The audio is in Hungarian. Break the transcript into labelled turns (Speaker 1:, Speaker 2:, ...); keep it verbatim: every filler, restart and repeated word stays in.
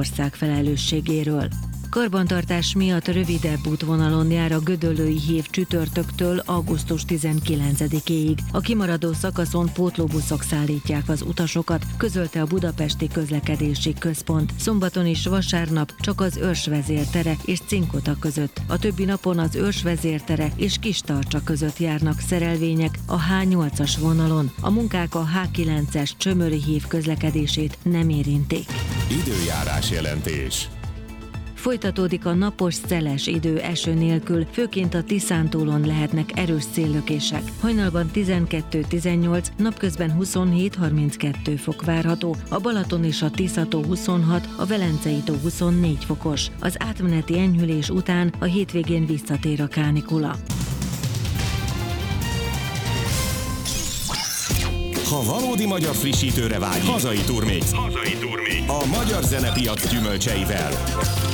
Speaker 1: Magyarország felelősségéről. Karbantartás miatt rövidebb útvonalon jár a Gödöllői Hév csütörtöktől augusztus tizenkilencedikéig. A kimaradó szakaszon pótlóbuszok szállítják az utasokat, közölte a Budapesti Közlekedési Központ. Szombaton és vasárnap csak az Őrsvezértere és Cinkota között. A többi napon az Őrsvezértere és Kistarcsa között járnak szerelvények a há nyolcas vonalon. A munkák a há kilences Csömöri Hév közlekedését nem érintik.
Speaker 2: Időjárás jelentés.
Speaker 1: Folytatódik a napos, szeles idő eső nélkül, főként a Tiszántúlon lehetnek erős széllökések. Hajnalban tizenkettő-tizennyolc, napközben huszonhét-harminckettő fok várható, a Balaton és a Tisza-tó huszonhat, a Velencei-tó huszonnégy fokos. Az átmeneti enyhülés után a hétvégén visszatér a kánikula.
Speaker 2: Ha valódi magyar frissítőre vágyik, hazai Turmix. Hazai Turmix. A magyar zenepiac gyümölcseivel.